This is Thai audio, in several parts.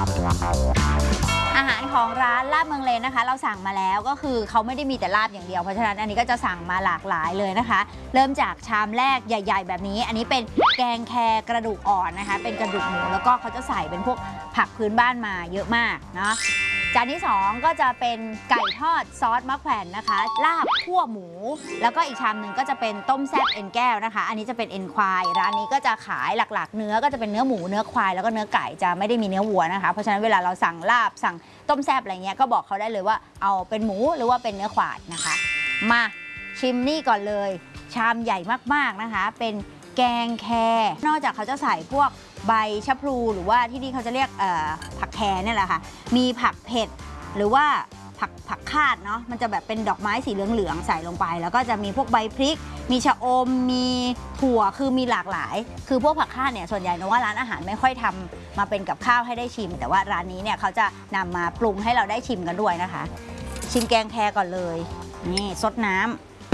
อาหารของร้านลาบเมืองเลนนะคะเราสั่งมาแล้วก็คือเขาไม่ได้มีแต่ลาบอย่างเดียวเพราะฉะนั้นอันนี้ก็จะสั่งมาหลากหลายเลยนะคะเริ่มจากชามแรกใหญ่ๆแบบนี้อันนี้เป็นแกงแคกระดูกอ่อนนะคะเป็นกระดูกหมูแล้วก็เขาจะใส่เป็นพวกผักพื้นบ้านมาเยอะมากเนาะจานที่2ก็จะเป็นไก่ทอดซอสมะแขวนนะคะลาบคั่วหมูแล้วก็อีกชามหนึ่งก็จะเป็นต้มแซ่บเอ็นแก้วนะคะอันนี้จะเป็นเอ็นควายร้านนี้ก็จะขายหลักๆเนื้อก็จะเป็นเนื้อหมูเนื้อควายแล้วก็เนื้อไก่จะไม่ได้มีเนื้อวัวนะคะเพราะฉะนั้นเวลาเราสั่งลาบสั่งต้มแซ่บอะไรเงี้ยก็บอกเขาได้เลยว่าเอาเป็นหมูหรือว่าเป็นเนื้อควายนะคะมาชิมนี่ก่อนเลยชามใหญ่มากๆนะคะเป็นแกงแคนอกจากเขาจะใส่พวกใบชะพลูหรือว่าที่นี่เขาจะเรียกผักแคนี่แหละค่ะมีผักเผ็ดหรือว่าผักคาดเนาะมันจะแบบเป็นดอกไม้สีเหลืองๆใส่ลงไปแล้วก็จะมีพวกใบพริกมีชะอมมีถั่วคือมีหลากหลายคือพวกผักคาดเนี่ยส่วนใหญ่นะว่าร้านอาหารไม่ค่อยทำมาเป็นกับข้าวให้ได้ชิมแต่ว่าร้านนี้เนี่ยเขาจะนำมาปรุงให้เราได้ชิมกันด้วยนะคะชิมแกงแคก่อนเลยนี่ซดน้ำ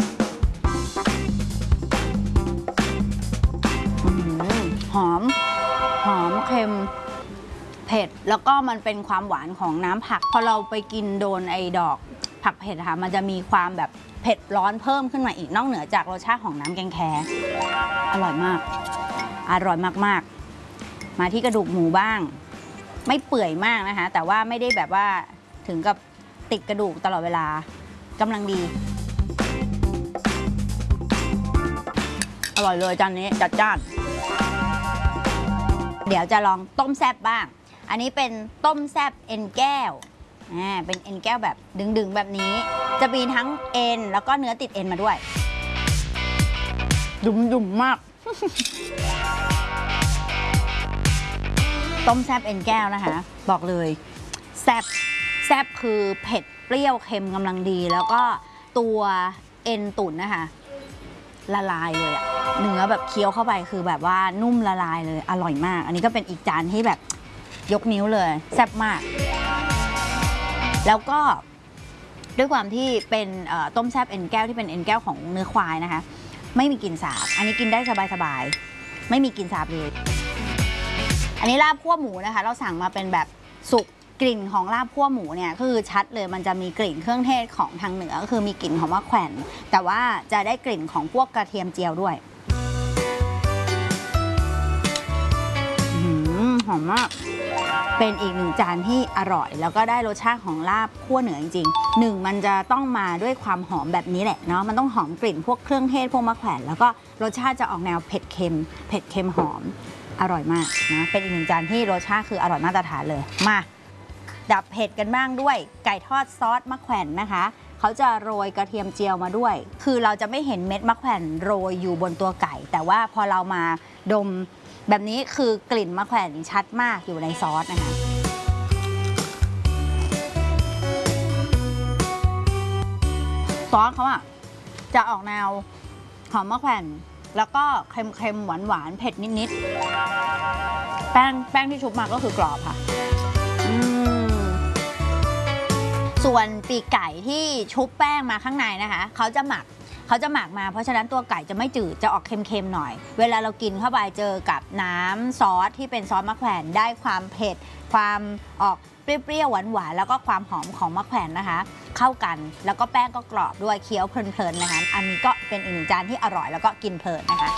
หอมเค็มเผ็ดแล้วก็มันเป็นความหวานของน้ำผักพอเราไปกินโดนไอ้ดอกผักเผ็ดค่ะมันจะมีความแบบเผ็ดร้อนเพิ่มขึ้นมาอีกนอกเหนือจากรสชาติของน้ำแกงแคอร่อยมากมาที่กระดูกหมูบ้างไม่เปื่อยมากนะคะแต่ว่าไม่ได้แบบว่าถึงกับติดกระดูกตลอดเวลากำลังดีอร่อยเลยจานนี้จัดจ้านเดี๋ยวจะลองต้มแซ่บบ้างอันนี้เป็นต้มแซ่บเอ็นแก้วเป็นเอ็นแก้วแบบดึงๆแบบนี้จะมีทั้งเอ็นแล้วก็เนื้อติดเอ็นมาด้วยดุ่มมาก ต้มแซ่บเอ็นแก้วนะคะบอกเลยแซ่บคือเผ็ดเปรี้ยวเค็มกำลังดีแล้วก็ตัวเอ็นตุ๋นนะคะละลายเลยอะเนื้อแบบเคี้ยวเข้าไปคือแบบว่านุ่มละลายเลยอร่อยมากอันนี้ก็เป็นอีกจานที่แบบยกนิ้วเลยแซ่บมากแล้วก็ด้วยความที่เป็นต้มแซ่บเอ็นแก้วที่เป็นเอ็นแก้วของเนื้อควายนะคะไม่มีกลิ่นสาบอันนี้กินได้สบายๆไม่มีกลิ่นสาบเลยอันนี้ลาบคั่วหมูนะคะเราสั่งมาเป็นแบบสุกกลิ่นของลาบคั่วหมูเนี่ยคือชัดเลยมันจะมีกลิ่นเครื่องเทศของทางเหนือก็คือมีกลิ่นของมะแขวนแต่ว่าจะได้กลิ่นของพวกกระเทียมเจียวด้วยหอมมากเป็นอีกหนึ่งจานที่อร่อยแล้วก็ได้รสชาติของลาบคั่วเหนือจริงๆ1มันจะต้องมาด้วยความหอมแบบนี้แหละเนาะมันต้องหอมกลิ่นพวกเครื่องเทศพวกมะแขวนแล้วก็รสชาติจะออกแนวเผ็ดเค็มหอมอร่อยมากนะเป็นอีกหนึ่งจานที่รสชาติคืออร่อยมาตรฐานเลยมาดับเผ็ดกันบ้างด้วยไก่ทอดซอสมะแขวนนะคะเขาจะโรยกระเทียมเจียวมาด้วยคือเราจะไม่เห็นเม็ดมะแขวนโรยอยู่บนตัวไก่แต่ว่าพอเรามาดมแบบนี้คือกลิ่นมะแขวนชัดมากอยู่ในซอสนะคะซอสเขาอะจะออกแนวหอมมะแขวนแล้วก็เค็มๆหวานๆเผ็ดนิดๆแป้งที่ชุบมาก็คือกรอบค่ะส่วนปีกไก่ที่ชุบแป้งมาข้างในนะคะเขาจะหมักมาเพราะฉะนั้นตัวไก่จะไม่จืดจะออกเค็มๆหน่อยเวลาเรากินเข้าไปเจอกับน้ำซอสที่เป็นซอสมะแขวนได้ความเผ็ดความออกเปรี้ยวๆหวานๆแล้วก็ความหอมของมะแขวนนะคะเข้ากันแล้วก็แป้งก็กรอบด้วยเคี้ยวเพลินๆนะคะอันนี้ก็เป็นอีกหนึ่งจานที่อร่อยแล้วก็กินเพลินนะคะ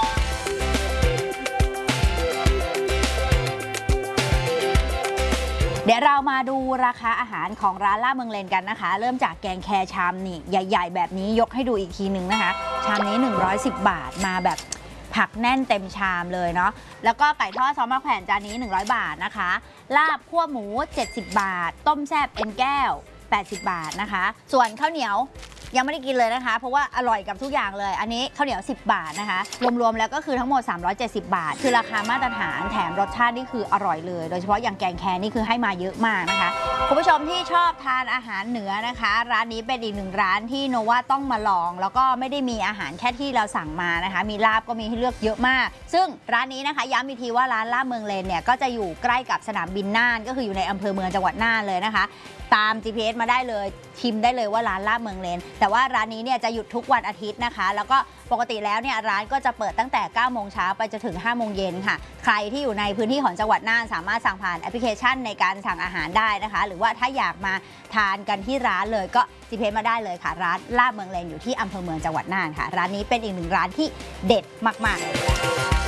เดี๋ยวเรามาดูราคาอาหารของร้านลาบเมืองเลนกันนะคะเริ่มจากแกงแคชามนี่ใหญ่ๆแบบนี้ยกให้ดูอีกทีหนึ่งนะคะชามนี้110 บาทมาแบบผักแน่นเต็มชามเลยเนาะแล้วก็ไก่ทอดซอสมะแขวนจานนี้100 บาทนะคะลาบคั่วหมู70 บาทต้มแซ่บเอ็นแก้ว80 บาทนะคะส่วนข้าวเหนียวยังไม่ได้กินเลยนะคะเพราะว่าอร่อยกับทุกอย่างเลยอันนี้ข้าวเหนียว10 บาทนะคะรวมๆแล้วก็คือทั้งหมด370 บาทคือราคามาตรฐานแถมรสชาตินี่คืออร่อยเลยโดยเฉพาะอย่างแกงแคนี่คือให้มาเยอะมากนะคะคุณผู้ชมที่ชอบทานอาหารเหนือนะคะร้านนี้เป็นอีกหนึ่งร้านที่โนว่าต้องมาลองแล้วก็ไม่ได้มีอาหารแค่ที่เราสั่งมานะคะมีลาบก็มีให้เลือกเยอะมากซึ่งร้านนี้นะคะย้ำอีกทีว่าร้านลาบเมืองเลนเนี่ยก็จะอยู่ใกล้กับสนามบินน่านก็คืออยู่ในอำเภอเมืองจังหวัดน่านเลยนะคะตาม GPS มาได้เลยชิมได้เลยว่าร้านลาบเมืองเลนแต่ว่าร้านนี้เนี่ยจะหยุดทุกวันอาทิตย์นะคะแล้วก็ปกติแล้วเนี่ยร้านก็จะเปิดตั้งแต่9 โมงเช้าไปจนถึง5 โมงเย็นค่ะใครที่อยู่ในพื้นที่ของจังหวัดน่านสามารถสั่งผ่านแอปพลิเคชันในการสั่งอาหารได้นะคะหรือว่าถ้าอยากมาทานกันที่ร้านเลยก็GPSมาได้เลยค่ะร้านลาบเมืองเลนอยู่ที่อำเภอเมืองจังหวัดน่านค่ะร้านนี้เป็นอีกหนึ่งร้านที่เด็ดมากๆเลย